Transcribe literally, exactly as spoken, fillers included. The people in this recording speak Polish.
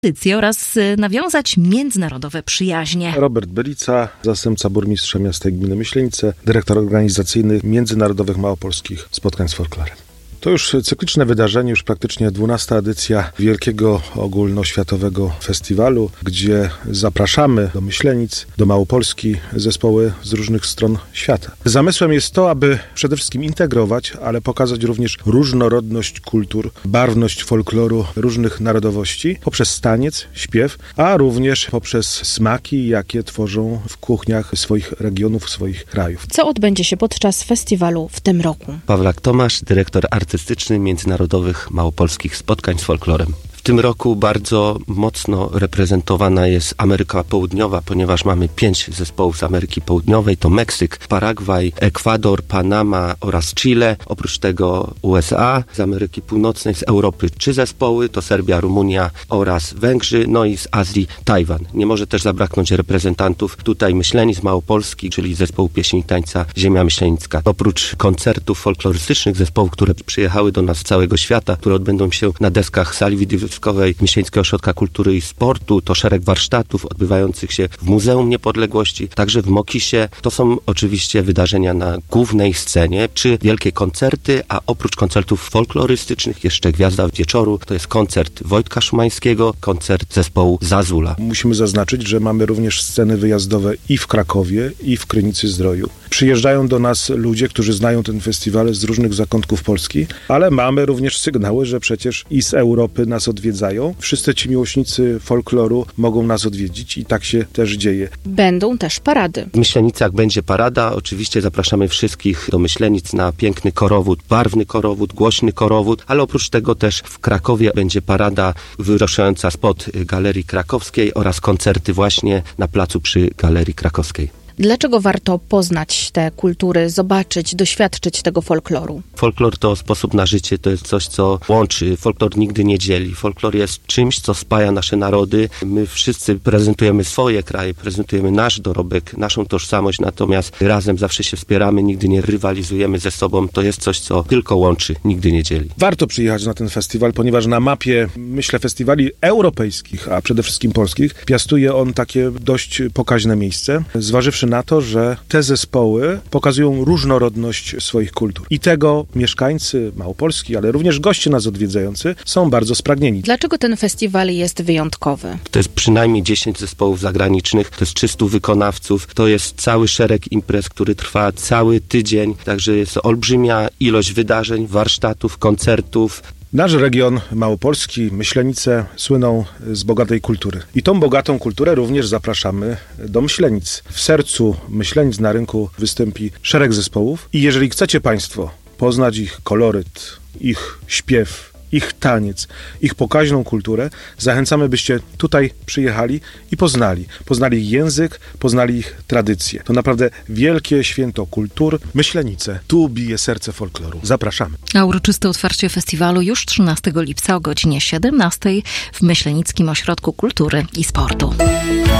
tradycje oraz nawiązać międzynarodowe przyjaźnie. Robert Belica, zastępca burmistrza miasta i gminy Myślenice, dyrektor organizacyjny Międzynarodowych Małopolskich Spotkań z Folklorem. To już cykliczne wydarzenie, już praktycznie dwunasta edycja wielkiego ogólnoświatowego festiwalu, gdzie zapraszamy do Myślenic, do Małopolski zespoły z różnych stron świata. Zamysłem jest to, aby przede wszystkim integrować, ale pokazać również różnorodność kultur, barwność folkloru różnych narodowości poprzez taniec, śpiew, a również poprzez smaki, jakie tworzą w kuchniach swoich regionów, swoich krajów. Co odbędzie się podczas festiwalu w tym roku? Pawlak Tomasz, dyrektor artystyczny Międzynarodowych Małopolskich Spotkań z Folklorem. W tym roku bardzo mocno reprezentowana jest Ameryka Południowa, ponieważ mamy pięć zespołów z Ameryki Południowej. To Meksyk, Paragwaj, Ekwador, Panama oraz Chile. Oprócz tego U S A, z Ameryki Północnej, z Europy trzy zespoły, to Serbia, Rumunia oraz Węgrzy, no i z Azji Tajwan. Nie może też zabraknąć reprezentantów tutaj Myślenic Małopolski, czyli zespołu pieśni i tańca Ziemia Myślenicka. Oprócz koncertów folklorystycznych zespołów, które przyjechały do nas z całego świata, które odbędą się na deskach sali widowiskowej Myślenickiego Ośrodka Kultury i Sportu, to szereg warsztatów odbywających się w Muzeum Niepodległości, także w Mokisie. To są oczywiście wydarzenia na głównej scenie, czy wielkie koncerty, a oprócz koncertów folklorystycznych jeszcze Gwiazda Wieczoru, to jest koncert Wojtka Szumańskiego, koncert zespołu Zazula. Musimy zaznaczyć, że mamy również sceny wyjazdowe i w Krakowie, i w Krynicy-Zdroju. Przyjeżdżają do nas ludzie, którzy znają ten festiwal z różnych zakątków Polski, ale mamy również sygnały, że przecież i z Europy nas odwiedzają. Wszyscy ci miłośnicy folkloru mogą nas odwiedzić i tak się też dzieje. Będą też parady. W Myślenicach będzie parada. Oczywiście zapraszamy wszystkich do Myślenic na piękny korowód, barwny korowód, głośny korowód, ale oprócz tego też w Krakowie będzie parada wyruszająca spod Galerii Krakowskiej oraz koncerty właśnie na placu przy Galerii Krakowskiej. Dlaczego warto poznać te kultury, zobaczyć, doświadczyć tego folkloru? Folklor to sposób na życie, to jest coś, co łączy. Folklor nigdy nie dzieli. Folklor jest czymś, co spaja nasze narody. My wszyscy prezentujemy swoje kraje, prezentujemy nasz dorobek, naszą tożsamość, natomiast razem zawsze się wspieramy, nigdy nie rywalizujemy ze sobą. To jest coś, co tylko łączy, nigdy nie dzieli. Warto przyjechać na ten festiwal, ponieważ na mapie, myślę, festiwali europejskich, a przede wszystkim polskich, piastuje on takie dość pokaźne miejsce, zważywszy na to, że te zespoły pokazują różnorodność swoich kultur. I tego mieszkańcy Małopolski, ale również goście nas odwiedzający są bardzo spragnieni. Dlaczego ten festiwal jest wyjątkowy? To jest przynajmniej dziesięć zespołów zagranicznych, to jest trzystu wykonawców, to jest cały szereg imprez, który trwa cały tydzień, także jest olbrzymia ilość wydarzeń, warsztatów, koncertów. Nasz region Małopolski, Myślenice słyną z bogatej kultury. I tą bogatą kulturę również zapraszamy do Myślenic. W sercu Myślenic na rynku wystąpi szereg zespołów i jeżeli chcecie Państwo poznać ich koloryt, ich śpiew, ich taniec, ich pokaźną kulturę, zachęcamy, byście tutaj przyjechali i poznali. Poznali ich język, poznali ich tradycje. To naprawdę wielkie święto kultur. Myślenice. Tu bije serce folkloru. Zapraszamy. A uroczyste otwarcie festiwalu już trzynastego lipca o godzinie siedemnastej w Myślenickim Ośrodku Kultury i Sportu.